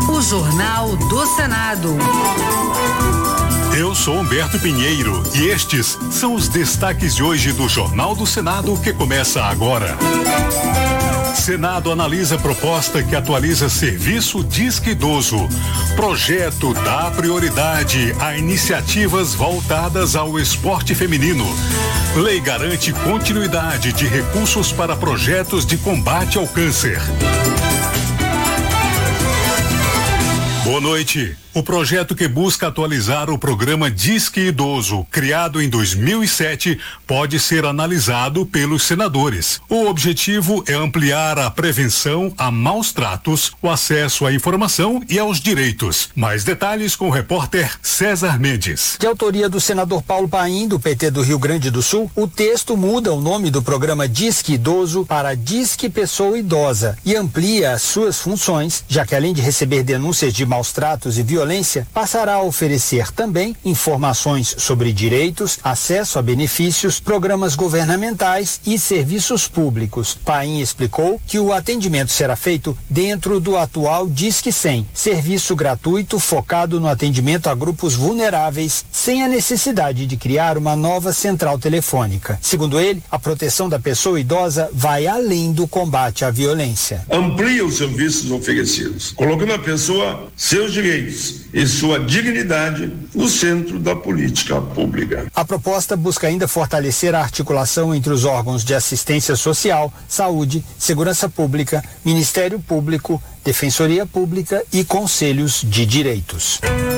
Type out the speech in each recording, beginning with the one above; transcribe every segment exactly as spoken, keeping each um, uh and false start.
O Jornal do Senado. Eu sou Humberto Pinheiro e estes são os destaques de hoje do Jornal do Senado que começa agora. Senado analisa proposta que atualiza serviço Disque Idoso. Projeto dá prioridade a iniciativas voltadas ao esporte feminino. Lei garante continuidade de recursos para projetos de combate ao câncer. Boa noite. O projeto que busca atualizar o programa Disque Idoso, criado em dois mil e sete, pode ser analisado pelos senadores. O objetivo é ampliar a prevenção a maus tratos, o acesso à informação e aos direitos. Mais detalhes com o repórter César Mendes. De autoria do senador Paulo Paim, do P T do Rio Grande do Sul, o texto muda o nome do programa Disque Idoso para Disque Pessoa Idosa e amplia as suas funções, já que além de receber denúncias de maus tratos e violência, passará a oferecer também informações sobre direitos, acesso a benefícios, programas governamentais e serviços públicos. Paim explicou que o atendimento será feito dentro do atual Disque cem, serviço gratuito focado no atendimento a grupos vulneráveis, sem a necessidade de criar uma nova central telefônica. Segundo ele, a proteção da pessoa idosa vai além do combate à violência. Amplia os serviços oferecidos, colocando a pessoa, seus direitos e sua dignidade no centro da política pública. A proposta busca ainda fortalecer a articulação entre os órgãos de assistência social, saúde, segurança pública, Ministério Público, Defensoria Pública e conselhos de direitos.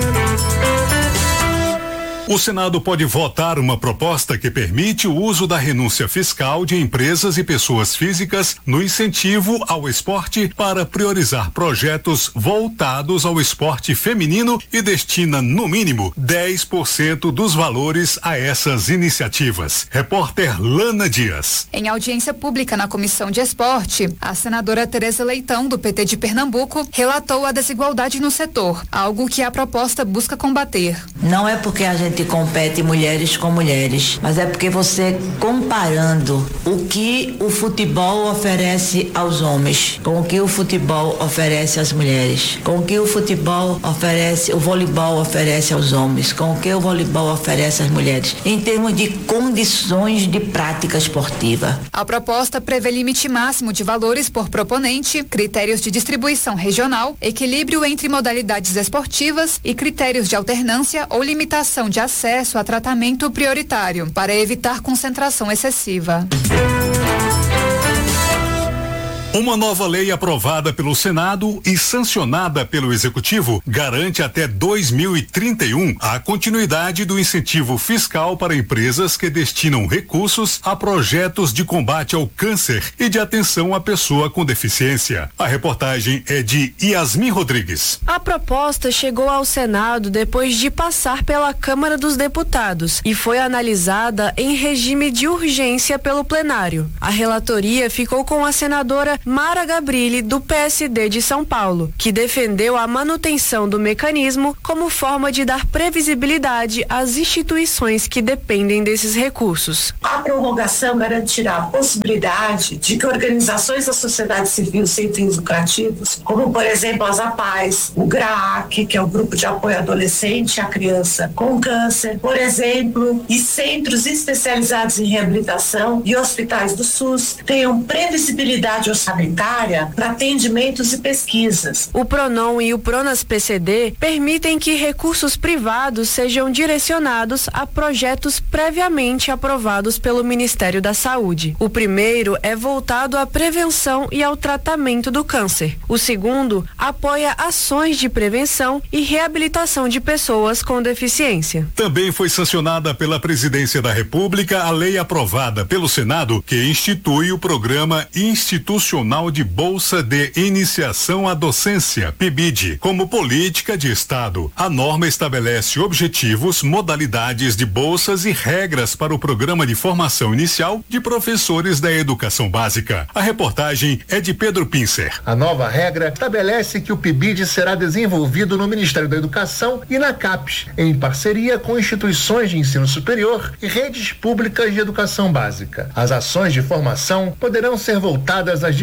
O Senado pode votar uma proposta que permite o uso da renúncia fiscal de empresas e pessoas físicas no incentivo ao esporte para priorizar projetos voltados ao esporte feminino e destina, no mínimo, dez por cento dos valores a essas iniciativas. Repórter Lana Dias. Em audiência pública na Comissão de Esporte, a senadora Tereza Leitão, do P T de Pernambuco, relatou a desigualdade no setor, algo que a proposta busca combater. Não é porque a gente compete mulheres com mulheres, mas é porque você comparando o que o futebol oferece aos homens com o que o futebol oferece às mulheres, com o que o futebol oferece, o voleibol oferece aos homens, com o que o voleibol oferece às mulheres, em termos de condições de prática esportiva. A proposta prevê limite máximo de valores por proponente, critérios de distribuição regional, equilíbrio entre modalidades esportivas e critérios de alternância ou limitação de acesso a tratamento prioritário, para evitar concentração excessiva. Uma nova lei aprovada pelo Senado e sancionada pelo Executivo garante até dois mil e trinta e um a continuidade do incentivo fiscal para empresas que destinam recursos a projetos de combate ao câncer e de atenção à pessoa com deficiência. A reportagem é de Yasmin Rodrigues. A proposta chegou ao Senado depois de passar pela Câmara dos Deputados e foi analisada em regime de urgência pelo plenário. A relatoria ficou com a senadora Mara Gabrilli, do P S D de São Paulo, que defendeu a manutenção do mecanismo como forma de dar previsibilidade às instituições que dependem desses recursos. A prorrogação garantirá a possibilidade de que organizações da sociedade civil sem fins lucrativos, como por exemplo as APAES, o GRAAC, que é o Grupo de Apoio Adolescente à Criança com Câncer, por exemplo, e centros especializados em reabilitação e hospitais do SUS, tenham previsibilidade orçamentária para atendimentos e pesquisas. O Pronon e o Pronas P C D permitem que recursos privados sejam direcionados a projetos previamente aprovados pelo Ministério da Saúde. O primeiro é voltado à prevenção e ao tratamento do câncer. O segundo apoia ações de prevenção e reabilitação de pessoas com deficiência. Também foi sancionada pela Presidência da República a lei aprovada pelo Senado que institui o Programa Institucional de Bolsa de Iniciação à Docência, P I B I D, como política de Estado. A norma estabelece objetivos, modalidades de bolsas e regras para o programa de formação inicial de professores da educação básica. A reportagem é de Pedro Pincer. A nova regra estabelece que o P I B I D será desenvolvido no Ministério da Educação e na CAPES, em parceria com instituições de ensino superior e redes públicas de educação básica. As ações de formação poderão ser voltadas às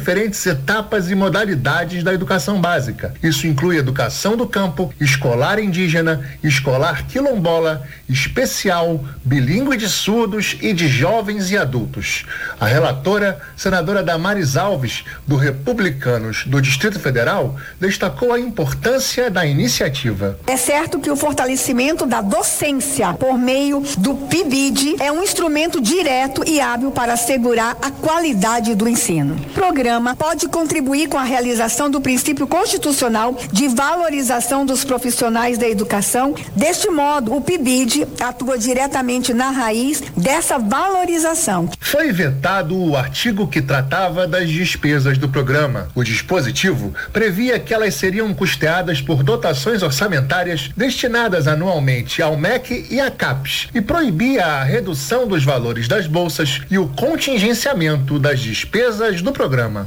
diferentes etapas e modalidades da educação básica. Isso inclui educação do campo, escolar indígena, escolar quilombola, especial, bilíngue de surdos e de jovens e adultos. A relatora, senadora Damares Alves, do Republicanos do Distrito Federal, destacou a importância da iniciativa. É certo que o fortalecimento da docência por meio do P I B I D é um instrumento direto e hábil para assegurar a qualidade do ensino. O programa pode contribuir com a realização do princípio constitucional de valorização dos profissionais da educação. Deste modo, o P I B I D atua diretamente na raiz dessa valorização. Foi vetado o artigo que tratava das despesas do programa. O dispositivo previa que elas seriam custeadas por dotações orçamentárias destinadas anualmente ao M E C e à CAPES e proibia a redução dos valores das bolsas e o contingenciamento das despesas do programa.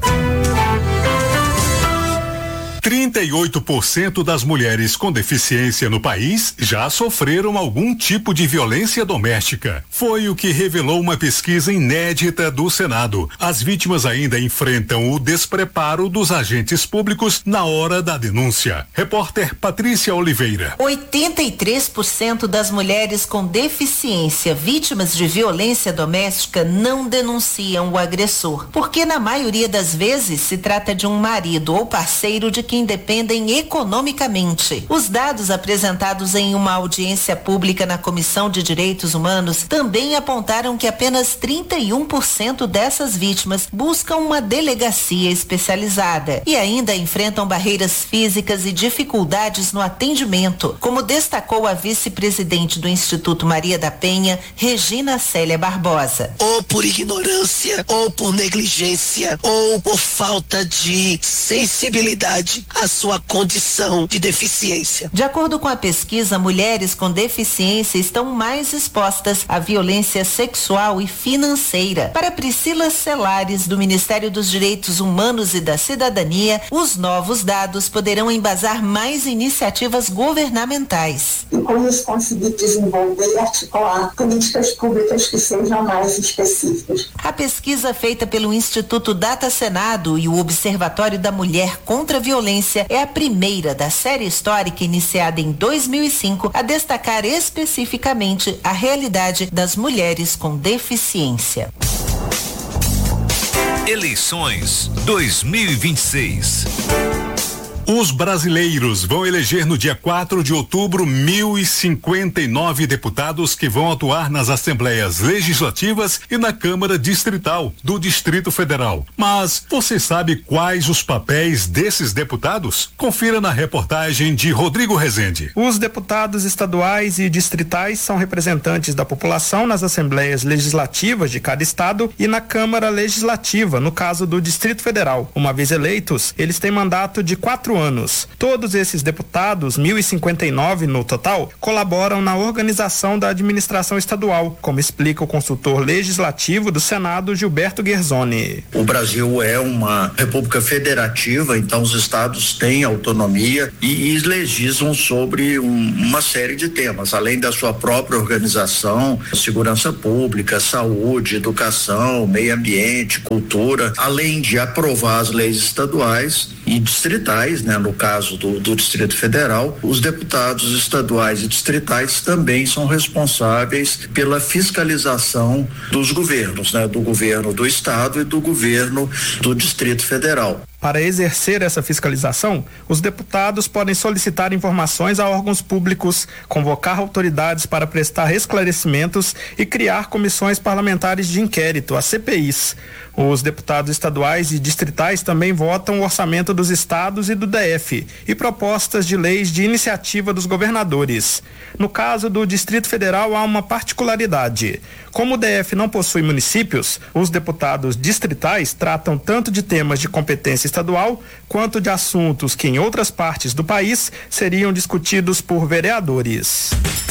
trinta e oito por cento das mulheres com deficiência no país já sofreram algum tipo de violência doméstica. Foi o que revelou uma pesquisa inédita do Senado. As vítimas ainda enfrentam o despreparo dos agentes públicos na hora da denúncia. Repórter Patrícia Oliveira. oitenta e três por cento das mulheres com deficiência vítimas de violência doméstica não denunciam o agressor, porque na maioria das vezes se trata de um marido ou parceiro de que independem economicamente. Os dados apresentados em uma audiência pública na Comissão de Direitos Humanos também apontaram que apenas trinta e um por cento dessas vítimas buscam uma delegacia especializada e ainda enfrentam barreiras físicas e dificuldades no atendimento, como destacou a vice-presidente do Instituto Maria da Penha, Regina Célia Barbosa. Ou por ignorância, ou por negligência, ou por falta de sensibilidade a sua condição de deficiência. De acordo com a pesquisa, mulheres com deficiência estão mais expostas à violência sexual e financeira. Para Priscila Celares, do Ministério dos Direitos Humanos e da Cidadania, os novos dados poderão embasar mais iniciativas governamentais. E com isso conseguir desenvolver e articular políticas públicas que sejam mais específicas. A pesquisa feita pelo Instituto Data Senado e o Observatório da Mulher contra a Violência é a primeira da série histórica iniciada em dois mil e cinco a destacar especificamente a realidade das mulheres com deficiência. Eleições dois mil e vinte e seis. Os brasileiros vão eleger no dia quatro de outubro mil e cinquenta e nove deputados que vão atuar nas assembleias legislativas e na Câmara Distrital do Distrito Federal. Mas você sabe quais os papéis desses deputados? Confira na reportagem de Rodrigo Rezende. Os deputados estaduais e distritais são representantes da população nas assembleias legislativas de cada estado e na Câmara Legislativa, no caso do Distrito Federal. Uma vez eleitos, eles têm mandato de quatro anos. Todos esses deputados, mil e cinquenta e nove no total, colaboram na organização da administração estadual, como explica o consultor legislativo do Senado, Gilberto Guerzoni. O Brasil é uma república federativa, então os estados têm autonomia e, e legislam sobre um, uma série de temas, além da sua própria organização, segurança pública, saúde, educação, meio ambiente, cultura, além de aprovar as leis estaduais e distritais, né? No caso do, do Distrito Federal, os deputados estaduais e distritais também são responsáveis pela fiscalização dos governos, né? Do governo do estado e do governo do Distrito Federal. Para exercer essa fiscalização, os deputados podem solicitar informações a órgãos públicos, convocar autoridades para prestar esclarecimentos e criar comissões parlamentares de inquérito, as C P Is. Os deputados estaduais e distritais também votam o orçamento dos estados e do D F e propostas de leis de iniciativa dos governadores. No caso do Distrito Federal, há uma particularidade. Como o D F não possui municípios, os deputados distritais tratam tanto de temas de competência estadual quanto de assuntos que em outras partes do país seriam discutidos por vereadores.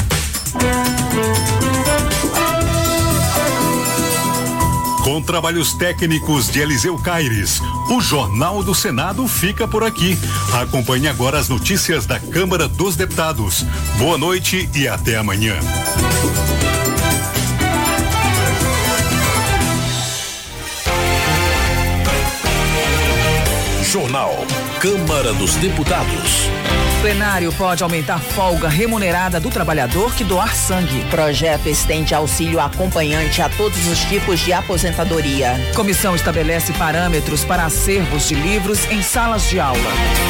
Com trabalhos técnicos de Eliseu Caires, o Jornal do Senado fica por aqui. Acompanhe agora as notícias da Câmara dos Deputados. Boa noite e até amanhã. Jornal. Câmara dos Deputados. O plenário pode aumentar folga remunerada do trabalhador que doar sangue. Projeto estende auxílio acompanhante a todos os tipos de aposentadoria. Comissão estabelece parâmetros para acervos de livros em salas de aula.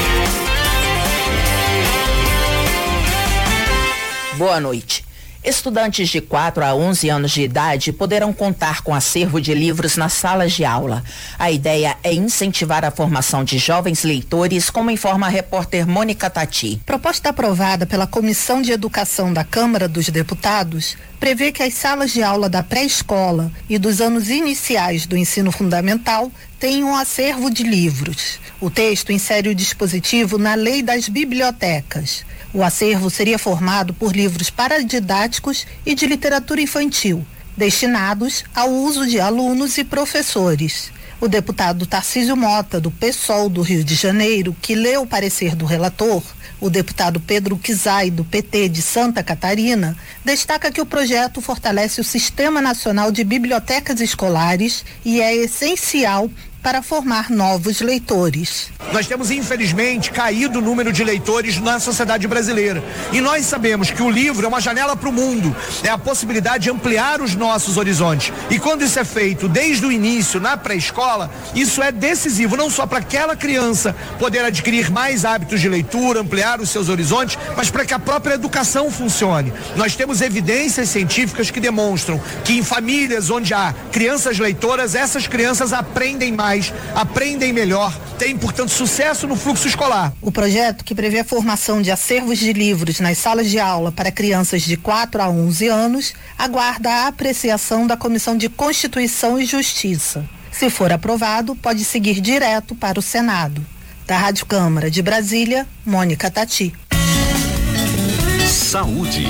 Boa noite. Estudantes de quatro a onze anos de idade poderão contar com acervo de livros nas salas de aula. A ideia é incentivar a formação de jovens leitores, como informa a repórter Mônica Tati. Proposta aprovada pela Comissão de Educação da Câmara dos Deputados prevê que as salas de aula da pré-escola e dos anos iniciais do ensino fundamental tenham um acervo de livros. O texto insere o dispositivo na Lei das Bibliotecas. O acervo seria formado por livros paradidáticos e de literatura infantil, destinados ao uso de alunos e professores. O deputado Tarcísio Mota, do PSOL do Rio de Janeiro, que leu o parecer do relator, o deputado Pedro Kizai, do P T de Santa Catarina, destaca que o projeto fortalece o Sistema Nacional de Bibliotecas Escolares e é essencial para formar novos leitores. Nós temos, infelizmente, caído o número de leitores na sociedade brasileira. E nós sabemos que o livro é uma janela para o mundo, é a possibilidade de ampliar os nossos horizontes. E quando isso é feito desde o início, na pré-escola, isso é decisivo, não só para aquela criança poder adquirir mais hábitos de leitura, ampliar os seus horizontes, mas para que a própria educação funcione. Nós temos evidências científicas que demonstram que em famílias onde há crianças leitoras, essas crianças aprendem mais, aprendem melhor, tem, portanto, sucesso no fluxo escolar. O projeto, que prevê a formação de acervos de livros nas salas de aula para crianças de quatro a onze anos, aguarda a apreciação da Comissão de Constituição e Justiça. Se for aprovado, pode seguir direto para o Senado. Da Rádio Câmara de Brasília, Mônica Tati. Saúde.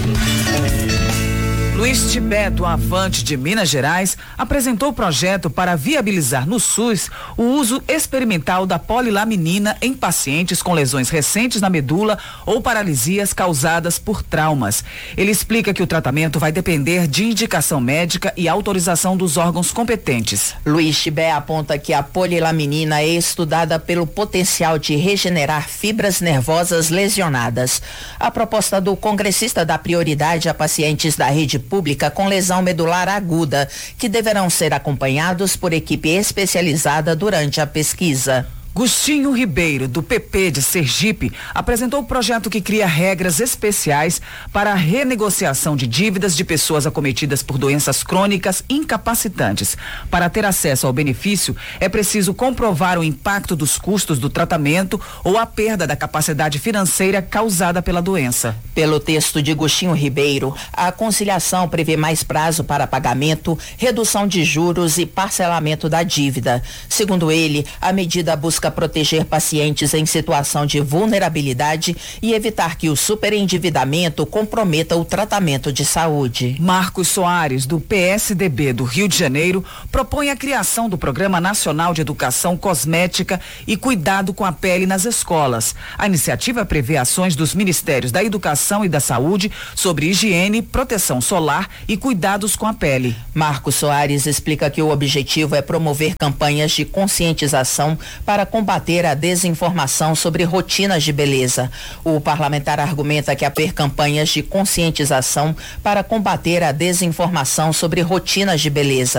Luiz Tibé, do Avante de Minas Gerais, apresentou o projeto para viabilizar no SUS o uso experimental da polilaminina em pacientes com lesões recentes na medula ou paralisias causadas por traumas. Ele explica que o tratamento vai depender de indicação médica e autorização dos órgãos competentes. Luiz Tibé aponta que a polilaminina é estudada pelo potencial de regenerar fibras nervosas lesionadas. A proposta do congressista dá prioridade a pacientes da rede pública com lesão medular aguda, que deverão ser acompanhados por equipe especializada durante a pesquisa. Gustinho Ribeiro, do P P de Sergipe, apresentou o projeto que cria regras especiais para a renegociação de dívidas de pessoas acometidas por doenças crônicas incapacitantes. Para ter acesso ao benefício, é preciso comprovar o impacto dos custos do tratamento ou a perda da capacidade financeira causada pela doença. Pelo texto de Gustinho Ribeiro, a conciliação prevê mais prazo para pagamento, redução de juros e parcelamento da dívida. Segundo ele, a medida busca proteger pacientes em situação de vulnerabilidade e evitar que o superendividamento comprometa o tratamento de saúde. Marcos Soares, do P S D B do Rio de Janeiro, propõe a criação do Programa Nacional de Educação Cosmética e Cuidado com a Pele nas escolas. A iniciativa prevê ações dos Ministérios da Educação e da Saúde sobre higiene, proteção solar e cuidados com a pele. Marcos Soares explica que o objetivo é promover campanhas de conscientização para combater a desinformação sobre rotinas de beleza. O parlamentar argumenta que haver campanhas de conscientização para combater a desinformação sobre rotinas de beleza.